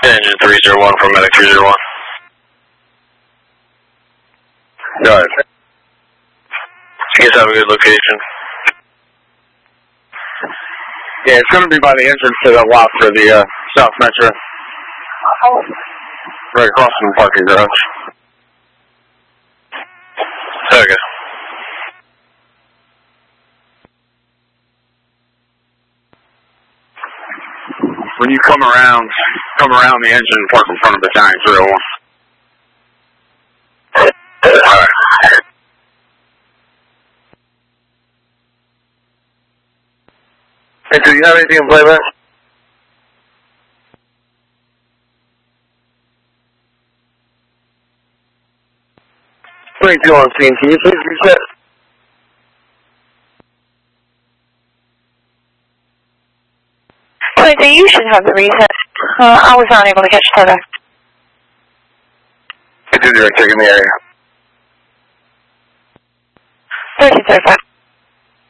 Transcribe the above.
Engine 301 from Medic 301. Go ahead. You guys have a good location? Yeah, it's going to be by the entrance to the lot for the South Metro. Right across from the parking garage. Okay. When you come around the engine and park in front of Battalion 301. Alright. Hey, do you have anything in playback? Twenty-two on scene. Can you please reset? You should have the reset. I was not able to catch that. I did direct check in the area. 1335.